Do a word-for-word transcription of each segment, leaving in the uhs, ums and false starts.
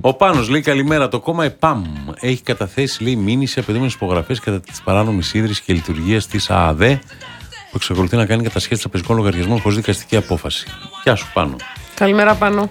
Ο Πάνος λέει καλημέρα. Το κόμμα ΕΠΑΜ έχει καταθέσει, λέει, μήνυση απαιτούμενες υπογραφές κατά της παράνομης ίδρυσης και λειτουργίας της ΑΑΔΕ, που εξακολουθεί να κάνει κατασχέσεις τραπεζικών λογαριασμών χωρίς δικαστική απόφαση. Γεια σου, Πάνο. Καλημέρα, Πάνο.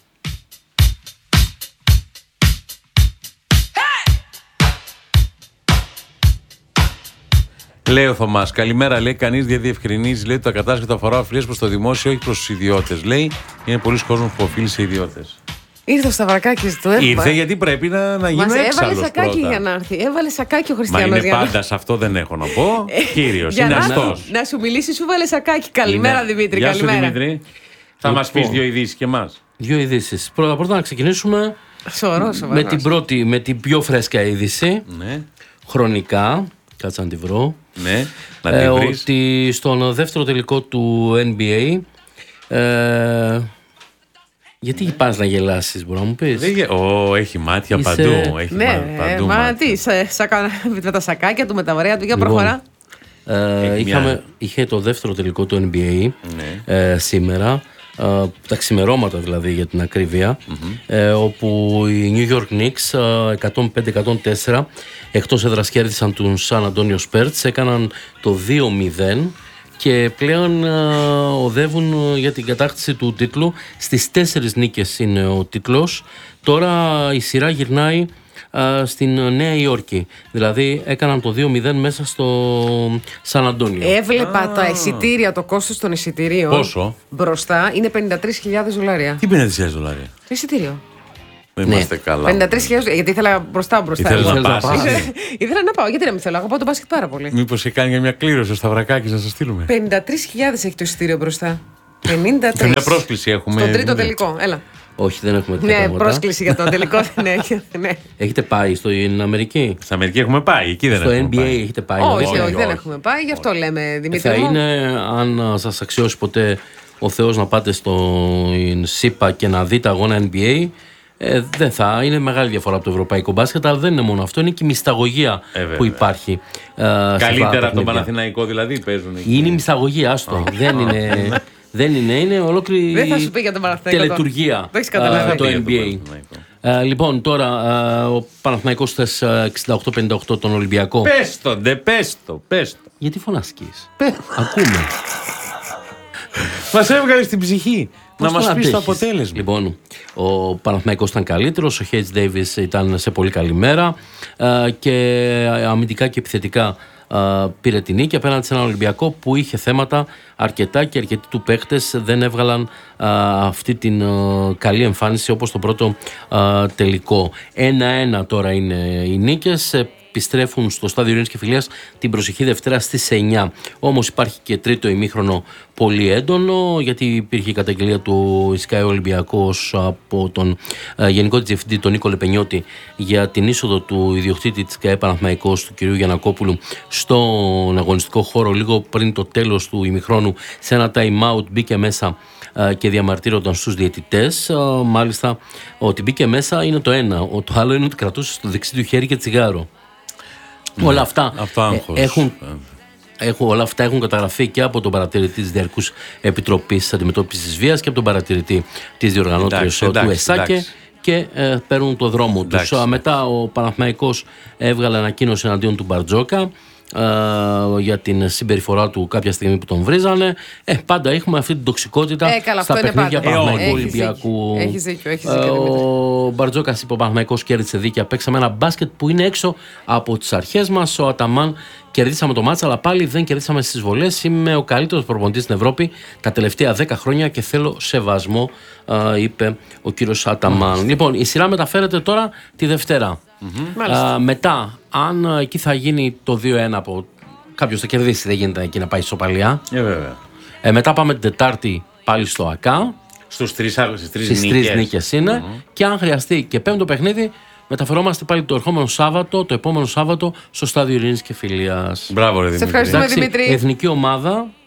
Λέει ο Θωμάς, καλημέρα. Λέει, κανείς δεν διευκρινίζει, λέει, ότι το κατάσχετο αφορά οφειλές προς το δημόσιο, όχι προς τους ιδιώτες. Λέει, είναι πολλοί κόσμος που οφείλει σε ιδιώτες. Ήρθε ο Σταυρακάκης του, έβαλε. Ήρθε γιατί πρέπει να, να γίνει έξαλλος πρώτα. Έβαλε σακάκι για να έρθει. Έβαλε σακάκι ο Χριστιανός. Μα είναι πάντα να... σε αυτό, δεν έχω να πω. Κύριος, είναι αστός. Να σου μιλήσει, σου βάλε σακάκι. Καλημέρα, είναι... Δημήτρη. Γεια καλημέρα. σου, Δημήτρη. Θα λοιπόν, μας πεις δύο ειδήσεις και εμάς. Δύο ειδήσεις. Πρώτα πρώτα να ξεκινήσουμε Σωρό, με την πρώτη, με την πιο φρέσκα είδηση. Ναι. Χρονικά. Κάτσε να τη βρω. Ναι, να τη ε, βρεις. Ότι στον δεύτερο τελικό του N B A. Ε, γιατί ναι. πας να γελάσεις, μπορώ να μου πεις. Ω, έχει μάτια Είσαι... παντού. Έχει ναι, μάτια, παντού μα μάτια. τι, σα, σακα, με τα σακάκια του, με τα βαρέα του, για λοιπόν, προχωρά. Ε, είχαμε, μια... Είχε το δεύτερο τελικό του N B A ναι. ε, σήμερα. Uh, τα ξημερώματα δηλαδή για την ακρίβεια, mm-hmm. ε, όπου οι New York Knicks uh, εκατόν πέντε εκατόν τέσσερα εκτός έδρας κέρδισαν τον San Antonio Spurs, έκαναν το δύο μηδέν και πλέον uh, οδεύουν για την κατάκτηση του τίτλου. Στις τέσσερις νίκες είναι ο τίτλος. Τώρα η σειρά γυρνάει Uh, στην Νέα Υόρκη. Δηλαδή έκαναν το δύο μηδέν μέσα στο Σαν Αντώνιο. Έβλεπα ah. τα εισιτήρια, το κόστος των εισιτηρίων. Πόσο? Μπροστά είναι πενήντα τρεις χιλιάδες δολάρια. Τι πενήντα τρεις χιλιάδες δολάρια? Το εισιτήριο. Δεν ναι. είμαστε καλά. πενήντα τρεις χιλιάδες, γιατί ήθελα μπροστά μπροστά. Ήθελα να πας. Ήθελα να πάω, γιατί να μην θέλω. Αγαπάω τον μπάσκετ πάρα πολύ. Μήπως σε κάνει μια κλήρωση ο Σταυρακάκης να σας στείλουμε. πενήντα τρεις χιλιάδες έχει το εισιτήριο μπροστά. πενήντα τρεις. Και μια πρόσκληση έχουμε. Στον τρίτο τελικό, έλα. Όχι, δεν έχουμε τέτοια ναι, πράγματα. πρόσκληση για το τελικό δεν έχει. Ναι. Έχετε πάει στην Αμερική? Στην Αμερική έχουμε πάει, εκεί δεν στο έχουμε N B A πάει. έχετε πάει? Όχι, όχι, όχι, δεν έχουμε πάει, γι' αυτό όχι. λέμε, Δημήτρη. Θα είναι, αν σας αξιώσει ποτέ ο Θεός, να πάτε στο ΣΥΠΑ και να δείτε αγώνα N B A, ε, δεν θα είναι μεγάλη διαφορά από το ευρωπαϊκό μπάσκετ, αλλά δεν είναι μόνο αυτό, είναι και η μυσταγωγία ε, που υπάρχει. Ε, Καλύτερα από τον Παναθηναϊκό δηλαδή παίζουν εκεί. Είναι η μυσταγωγία, άστο. δεν είναι... Δεν είναι, είναι ολόκληρη δεν θα σου πει για τον τελετουργία το, το N B A. Uh, λοιπόν, τώρα uh, ο Παναθηναϊκός θες uh, εξήντα οκτώ πενήντα οκτώ τον Ολυμπιακό. Πες το, ντε, πες το, πες το. Γιατί φωνάσκεις? Ακούμε. Μας έβγαλε στην ψυχή. Πώς να μας πεις το αποτέλεσμα. Λοιπόν, ο Παναθηναϊκός ήταν καλύτερος, ο Χέιτς Ντέιβις ήταν σε πολύ καλή μέρα uh, και αμυντικά και επιθετικά Uh, πήρε την νίκη απέναντι σε έναν Ολυμπιακό που είχε θέματα αρκετά και αρκετοί του παίχτες δεν έβγαλαν uh, αυτή την uh, καλή εμφάνιση όπως το πρώτο uh, τελικό. ένα ένα τώρα είναι οι νίκες. Επιστρέφουν στο στάδιο Ειρήνης και Φιλίας την προσεχή Δευτέρα στις εννιά. Όμως υπάρχει και τρίτο ημίχρονο πολύ έντονο, γιατί υπήρχε η καταγγελία του Sky Ολυμπιακός από τον uh, Γενικό Διευθυντή, τον Νίκο Λεπενιώτη, για την είσοδο του ιδιοκτήτη της ΚΑΕ Παναθηναϊκός, του κ. Γιαννακόπουλου, στον αγωνιστικό χώρο λίγο πριν το τέλος του ημιχρόνου. Σε ένα time out μπήκε μέσα uh, και διαμαρτύρονταν στους διαιτητές. Uh, μάλιστα, ότι μπήκε μέσα είναι το ένα. Ο, το άλλο είναι ότι κρατούσε στο δεξί του χέρι και τσιγάρο. Ναι, όλα αυτά έχουν, έχουν, όλα αυτά έχουν καταγραφεί και από τον παρατηρητή της Διαρκούς Επιτροπής Αντιμετώπισης Βίας και από τον παρατηρητή της διοργανώτριας του ΕΣΑΚΕ και ε, παίρνουν το δρόμο εντάξει, τους. Εντάξει. Μετά ο Παναθηναϊκός έβγαλε ανακοίνωση εναντίον του Μπαρτζόκα Uh, για την συμπεριφορά του κάποια στιγμή που τον βρίζανε. Ε, πάντα έχουμε αυτή την τοξικότητα ε, καλά, στα παιχνίδια Παναθηναϊκού Ολυμπιακού. Έχεις δίκιο, έχεις δίκιο. Uh, ο Μπαρτζόκας είπε: ο Παναθηναϊκός κέρδισε δίκαια. Παίξαμε ένα μπάσκετ που είναι έξω από τις αρχές μας. Ο Αταμάν κερδίσαμε το μάτσα, αλλά πάλι δεν κερδίσαμε στις βολές. Είμαι ο καλύτερος προπονητής στην Ευρώπη τα τελευταία δέκα χρόνια και θέλω σεβασμό, uh, είπε ο κύριος Αταμάν. Mm-hmm. Λοιπόν, η σειρά μεταφέρεται τώρα τη Δευτέρα. Mm-hmm. Uh, μετά, αν uh, εκεί θα γίνει το δύο ένα από κάποιος θα κερδίσει, δεν γίνεται εκεί να πάει ισοπαλία. Yeah, βέβαια. Ε, μετά πάμε την Τετάρτη πάλι στο ΑΚΑ. Στους τρεις, στις τρεις στις νίκες. τρεις νίκες είναι. Mm-hmm. Και αν χρειαστεί και πέμπτο παιχνίδι, μεταφερόμαστε πάλι το ερχόμενο Σάββατο, το επόμενο Σάββατο, στο στάδιο Ειρήνης και Φιλίας. Μπράβο, ρε Δημήτρη. Σε ευχαριστούμε, Δημήτρη. Εθνική ομάδα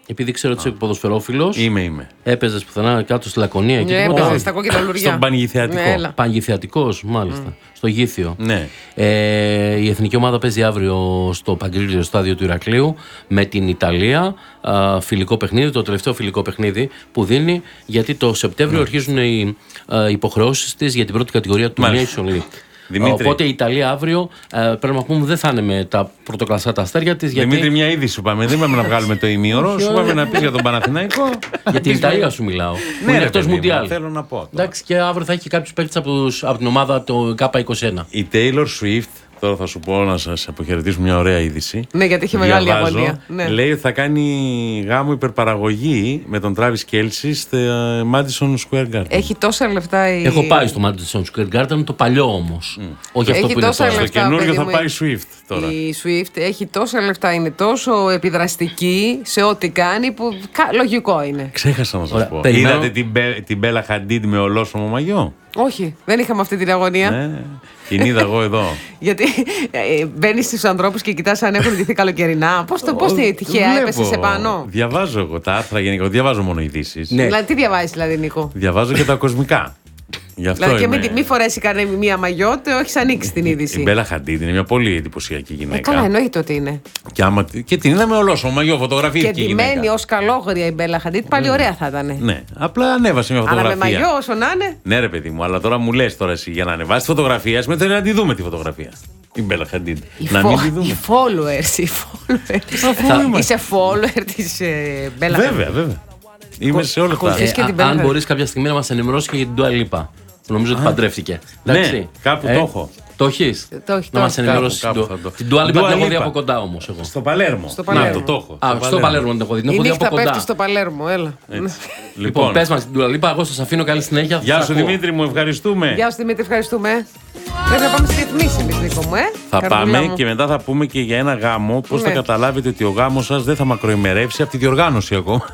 Επειδή ξέρω ότι είσαι ποδοσφαιρόφιλος. Είμαι, είμαι. Έπαιζες πουθενά κάτω στη Λακωνία. Ναι, έπαιζε στα κόκκινα λουριά. Στον Πανηγυθιατικό. Ναι, έλα. Πανηγυθιατικός, μάλιστα. Mm. Στο Γήθιο. Ναι. Ε, η εθνική ομάδα παίζει αύριο στο Παγκρίλιο στάδιο του Ηρακλείου με την Ιταλία. Α, φιλικό παιχνίδι, το τελευταίο φιλικό παιχνίδι που δίνει, γιατί το Σεπτέμβριο ναι. αρχίζουν οι υποχρεώσεις της για την πρώτη κατηγορία του Nation League. Δημήτρη. Οπότε η Ιταλία αύριο ε, πρέπει να πούμε δεν θα είναι με τα πρωτοκλασσά τα αστέρια της. Γιατί... Δημήτρη, μια είδηση σου πάμε. Δεν πάμε να βγάλουμε το ημίωρο. Σου πάμε να πεις για τον Παναθηναϊκό. Για την Ιταλία σου μιλάω. Ναι, είναι εκτός Μουντιάλ. Θέλω να πω. Εντάξει, και αύριο θα έχει κάποιους παίκτες από, από την ομάδα το Κάπα είκοσι ένα. Η Taylor Swift. Τώρα θα σου πω να σας αποχαιρετήσω μια ωραία είδηση. Ναι, γιατί έχει μεγάλη αγωνία. Ναι. Λέει ότι θα κάνει γάμο υπερπαραγωγή με τον Travis Kelce στο Madison Square Garden. Έχει τόσα λεφτά η... Έχω πάει στο Madison Square Garden, το παλιό όμως. Mm. Όχι έχει αυτό που είναι τώρα. Στο καινούργιο θα πάει Swift τώρα. Η Swift έχει τόσα λεφτά, είναι τόσο επιδραστική σε ό,τι κάνει που λογικό είναι. Ξέχασα να σας Ωραία, πω. περιμένω... Είδατε την, την Bella Hadid με ολόσωμο μαγιό? Όχι, δεν είχαμε αυτή την αγωνία. Ναι, την είδα εγώ εδώ. Γιατί ε, μπαίνει στους ανθρώπους και κοιτάς αν έχουν ντυθεί καλοκαιρινά. Πώς το πώς τυχαία έπεσες επάνω. Διαβάζω εγώ τα άρθρα γενικά, διαβάζω μόνο ειδήσεις. Ναι. Δηλαδή, τι διαβάζεις, δηλαδή, Νίκο? Διαβάζω και τα κοσμικά. Γι' αυτό δηλαδή, είμαι... και μην μη φορέσει κανένα μία μαγιό, το έχεις ανοίξει την είδηση. Η Μπέλα Χαντίντ είναι μια πολύ εντυπωσιακή γυναίκα. Ε, καλά, εννοείται ότι είναι. Και, άμα... και την είδαμε ολόσωμο μαγιό, φωτογραφήθηκε. Και ντυμένη ως καλόγρια η Μπέλα Χαντίντ, πάλι ωραία θα ήταν. Ναι, απλά ανέβασε μια φωτογραφία. Αλλά με μαγιό, όσο να είναι. Ναι, ρε παιδί μου, αλλά τώρα μου λες τώρα εσύ για να ανεβάσει φωτογραφία, με θέλει να τη δούμε τη φωτογραφία. Η Μπέλα Χαντίντ. Να μην τη δούμε. Οι followers, οι followers. Είσαι follower της Μπέλα Χαντίντ. Βέβαια, βέβαια. Είμαι σε όλα αυτά. Αν μπορείς κάποια στιγμή να μας ενημερώσει και για την Dua Lipa. Νομίζω ότι παντρεύτηκε. Ναι, κάπου το έχω. Το έχεις? Να μας ενημερώσει την Dua Lipa. Την έχω δει από κοντά όμως εγώ. Στο Παλέρμο. Στο Παλέρμο. Το έχω. Α, στο Παλέρμο την έχω δει. Την έχω δει από κοντά. Πέφτει στο Παλέρμο, έλα. Λοιπόν, πες μας την Dua Lipa, εγώ σας αφήνω καλή συνέχεια. Γεια σου Δημήτρη μου, ευχαριστούμε. Γεια σου Δημήτρη, ευχαριστούμε. Πρέπει να πάμε στις ρυθμίσεις, Νίκο μου, ε. Θα πάμε και μετά θα πούμε και για ένα γάμο. Πώς θα καταλάβετε ότι ο γάμος σας δεν θα μακροημερεύσει από τη διοργάνωση ακόμα.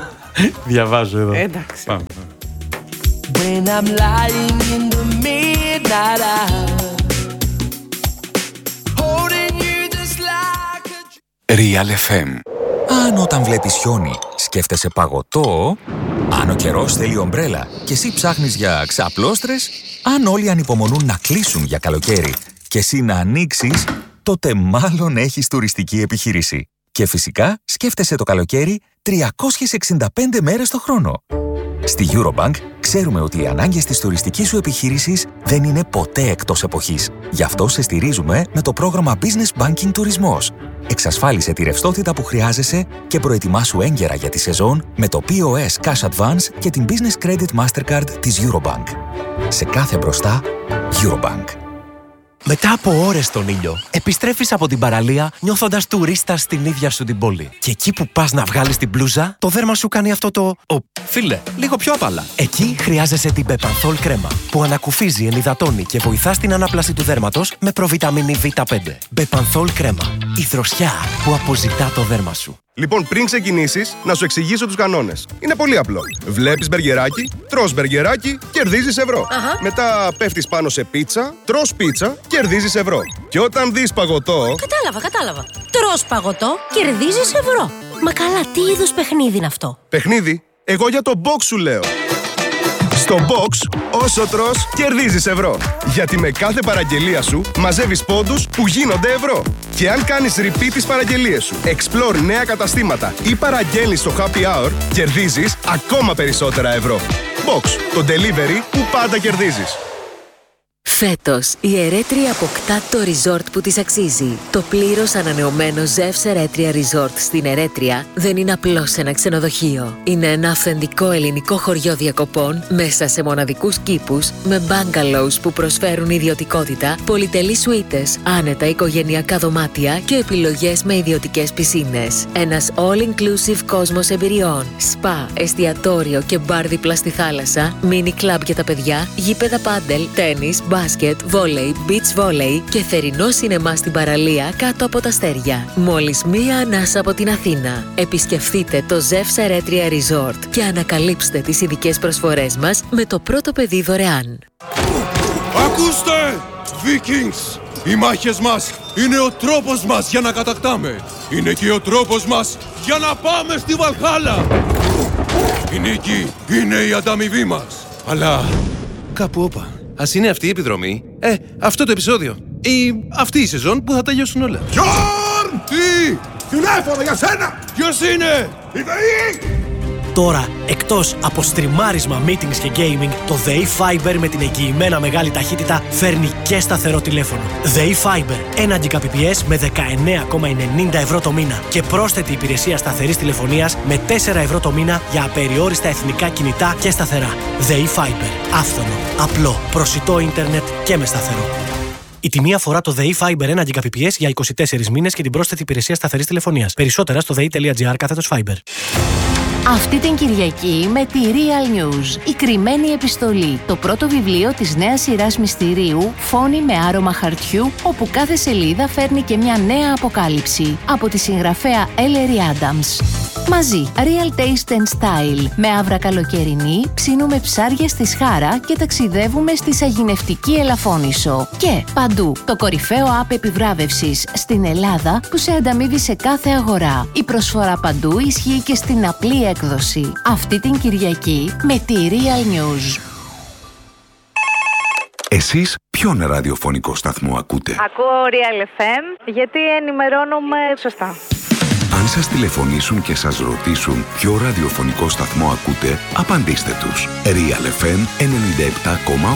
Διαβάζω εδώ. Εντάξει. Πάμε. When I'm lying in the midnight hour, holding you just like a... Real εφ εμ. Αν όταν βλέπεις χιόνι σκέφτεσαι παγωτό, αν ο καιρός θέλει ομπρέλα και εσύ ψάχνεις για ξαπλώστρες, αν όλοι ανυπομονούν να κλείσουν για καλοκαίρι και εσύ να ανοίξεις, τότε μάλλον έχεις τουριστική επιχείρηση. Και φυσικά σκέφτεσαι το καλοκαίρι τριακόσιες εξήντα πέντε μέρες το χρόνο. Στη Eurobank ξέρουμε ότι οι ανάγκες της τουριστικής σου επιχείρησης δεν είναι ποτέ εκτός εποχής. Γι' αυτό σε στηρίζουμε με το πρόγραμμα Business Banking Τουρισμός. Εξασφάλισε τη ρευστότητα που χρειάζεσαι και προετοιμάσου έγκαιρα για τη σεζόν με το πι ο ες Cash Advance και την Business Credit Mastercard της Eurobank. Σε κάθε μπροστά, Eurobank. Μετά από ώρες στον ήλιο, επιστρέφεις από την παραλία νιώθοντας τουρίστας στην ίδια σου την πόλη. Και εκεί που πας να βγάλεις την μπλούζα, το δέρμα σου κάνει αυτό το «Ω, φίλε, λίγο πιο απαλά». Εκεί χρειάζεσαι την Bepanthol κρέμα, που ανακουφίζει, ενυδατώνει και βοηθά στην ανάπλαση του δέρματος με προβιταμίνη βι πέντε. Bepanthol κρέμα, η δροσιά που αποζητά το δέρμα σου. Λοιπόν, πριν ξεκινήσεις, να σου εξηγήσω τους κανόνες. Είναι πολύ απλό. Βλέπεις μπεργκεράκι, τρως μπεργκεράκι, κερδίζεις ευρώ. Αχα. Μετά πέφτεις πάνω σε πίτσα, τρως πίτσα, κερδίζεις ευρώ. Και όταν δεις παγωτό... Κατάλαβα, κατάλαβα. Τρως παγωτό, κερδίζεις ευρώ. Μα καλά, τι είδους παιχνίδι είναι αυτό? Παιχνίδι? Εγώ για το box σου λέω. Στο box, όσο τρως, κερδίζεις ευρώ. Γιατί με κάθε παραγγελία σου μαζεύεις πόντους που γίνονται ευρώ. Και αν κάνεις repeat τις παραγγελίες σου, explore νέα καταστήματα ή παραγγέλνεις στο happy hour, κερδίζεις ακόμα περισσότερα ευρώ. Box, το delivery που πάντα κερδίζεις. Φέτος, η Ερέτρια αποκτά το resort που της αξίζει. Το πλήρως ανανεωμένο Ζεύς Ερέτρια Resort στην Ερέτρια δεν είναι απλώς ένα ξενοδοχείο. Είναι ένα αυθεντικό ελληνικό χωριό διακοπών μέσα σε μοναδικούς κήπους με bungalows που προσφέρουν ιδιωτικότητα, πολυτελείς σουίτες, άνετα οικογενειακά δωμάτια και επιλογές με ιδιωτικές πισίνες. Ένας all-inclusive κόσμος εμπειριών. Σπα, εστιατόριο και μπαρ δίπλα στη θάλασσα, mini club για τα παιδιά, γήπεδα πάντελ, τένις, μπάσκετ, βόλεϊ, beach volley και θερινό σινεμά στην παραλία κάτω από τα αστέρια. Μόλις μία ανάσα από την Αθήνα. Επισκεφτείτε το Ζεύς Ερέτρια Resort και ανακαλύψτε τις ειδικές προσφορές μας με το πρώτο παιδί δωρεάν. Ακούστε, Vikings! Οι μάχες μας είναι ο τρόπος μας για να κατακτάμε. είναι και ο τρόπος μας για να πάμε στη Βαλχάλα. Η νίκη είναι η ανταμοιβή μας. Αλλά κάπου όπα. Ας είναι αυτή η επιδρομή, ε, αυτό το επεισόδιο ή αυτή η σεζόν που θα τελειώσουν όλα. Γιόρν! Τι! Τηλέφωνο για σένα! Ποιος είναι? Η ΔΕΗ! Τώρα, εκτός από στριμάρισμα, meetings και gaming, το ΔΕΗ Fiber με την εγγυημένα μεγάλη ταχύτητα φέρνει και σταθερό τηλέφωνο. ΔΕΗ Fiber, ένα Gbps με δεκαεννέα κόμμα ενενήντα ευρώ το μήνα και πρόσθετη υπηρεσία σταθερής τηλεφωνίας με τέσσερα ευρώ το μήνα για απεριόριστα εθνικά κινητά και σταθερά. ΔΕΗ Fiber, άφθονο, απλό, προσιτό ίντερνετ και με σταθερό. Η τιμή αφορά το ΔΕΗ Fiber ένα Gbps για είκοσι τέσσερις μήνες και την πρόσθετη υπηρεσία σταθερής τηλεφωνίας. Περισσότερα στο δei.gr κάθετος Fiber. Αυτή την Κυριακή με τη Real News, η κρυμμένη επιστολή, το πρώτο βιβλίο της νέας σειράς μυστηρίου «Φόνοι με άρωμα χαρτιού», όπου κάθε σελίδα φέρνει και μια νέα αποκάλυψη από τη συγγραφέα Ellery Adams. Μαζί, Real Taste and Style, με άβρα καλοκαιρινή, ψήνουμε ψάρια στη Σχάρα και ταξιδεύουμε στη σαγηνευτική Ελαφώνησο. Και παντού, το κορυφαίο app επιβράβευσης στην Ελλάδα που σε ανταμείβει σε κάθε αγορά. Η προσφορά παντού ισχύει και στην απλή έκδοση. Αυτή την Κυριακή με τη Real News. Εσείς ποιον ραδιοφωνικό σταθμό ακούτε? Ακούω Real εφ εμ γιατί ενημερώνομαι σωστά. Αν σας τηλεφωνήσουν και σας ρωτήσουν ποιο ραδιοφωνικό σταθμό ακούτε, απαντήστε τους. Real εφ εμ ενενήντα επτά κόμμα